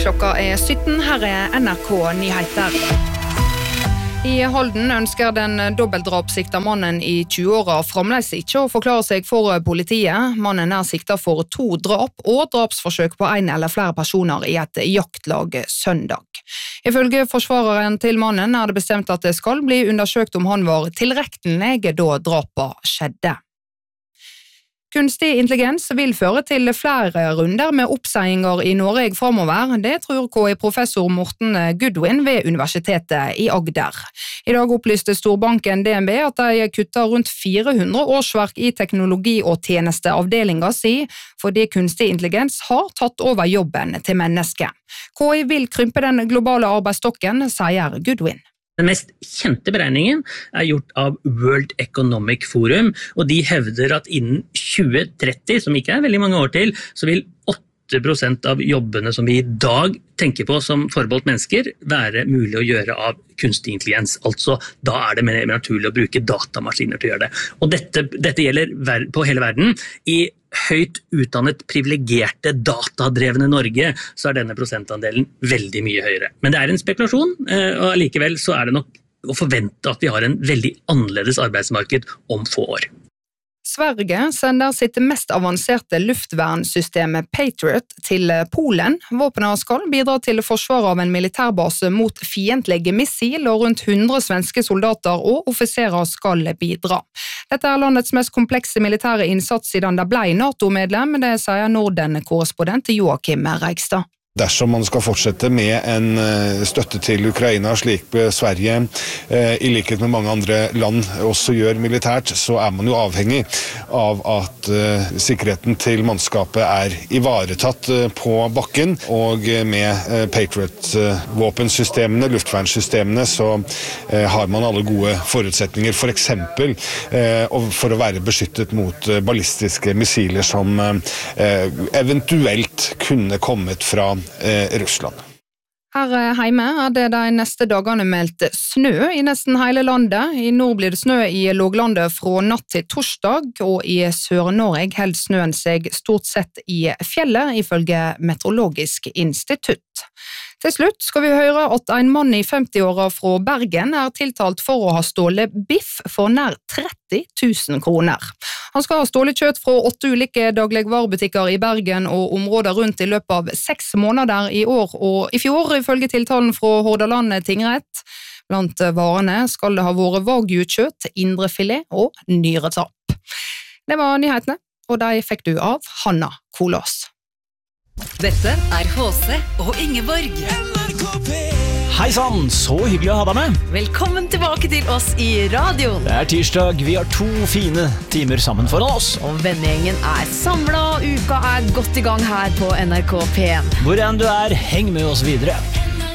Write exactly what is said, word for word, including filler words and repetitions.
Klokka er sytten, her er N R K Nyheter. I Halden ønsker den dobbeltdrapssikta mannen i tjue-åra fremdeles ikke å forklare seg for politiet. Mannen er sikta for to drap og drapsforsøk på en eller flere personer i et jaktlag søndag. Ifølge forsvareren til mannen er det bestemt at det skal bli undersøkt om han var tilregnelig da drapet skjedde. Kunstig intelligens vil føre til flere runder med oppsigelser i Norge fremover. Det tror K I-professor Morten Goodwin ved Universitetet i Agder. I dag opplyste storbanken D N B at de kutter rundt fire hundre årsverk i teknologi- og tjenesteavdelinga si, fordi kunstig intelligens har tatt over jobben til mennesket. K I vil krympe den globale arbeidsstokken, sier Goodwin. Den mest kjente beregningen er gjort av World Economic Forum, og de hevder at innen tjue tretti, som ikke er veldig mange år til, så vil åtte prosent av jobbene som vi i dag tenker på som forbeholdt mennesker, være mulig å gjøre av kunstig intelligens. Altså, da er det mer naturlig å bruke datamaskiner til å gjøre det. Og dette, dette gjelder på hele verden. I høyt utdannet, privilegerte, datadrevne Norge, så er denne prosentandelen veldig mye høyere. Men det er en spekulasjon, og likevel så er det nok å forvente at vi har en veldig annerledes arbeidsmarked om få år. Sverige sender sitt mest avanserte luftvernsystemet Patriot til Polen. Våpenet skal bidra til forsvar av en militærbase mot fiendtlige missil, og rundt hundre svenske soldater og offiserer skal bidra. Dette er landets mest komplekse militære innsats siden det ble NATO-medlem, det sier Norden-korrespondent Joakim Reigstad. Dersom man skal fortsette med en støtte til Ukraina, slik Sverige, i likhet med mange andre land, også gjør militært, så er man jo avhengig av at sikkerheten til mannskapet er ivaretatt på bakken, og med Patriot-våpensystemene, luftvernsystemene, så har man alle gode forutsetninger, for eksempel for å være beskyttet mot ballistiske missiler som eventuelt kunne kommet fra Russland. Her hjemme er det de neste dagene meldt snø i nesten hele landet. I nord blir det snø i låglandet fra natt til torsdag, og i Sør-Norge holder snøen seg stort sett i fjellet, ifølge Meteorologisk institutt. Til slutt skal vi høre at en mann i femti-åra fra Bergen er tiltalt for å ha stålet biff for nær tretti tusen kroner. Han skal ha stålet kjøtt fra åtte ulike dagligvarebutikker i Bergen og områder rundt i løpet av seks måneder i år og i fjor, ifølge tiltalen fra Hordaland tingrett. Blant varene skal det ha vært wagyu-kjøtt, indrefilet og nyretapp. Det var nyhetene, og de fikk du av Hanna Kolås. Dette er H C og Ingeborg. Hei sann, så hyggelig å ha deg med. Velkommen tilbake til oss i radioen. Det er tirsdag, vi har to fine timer sammen foran oss. Og vennegjengen er samlet, uka er godt i gang her på N R K P en. Hvor enn du er, heng med oss videre.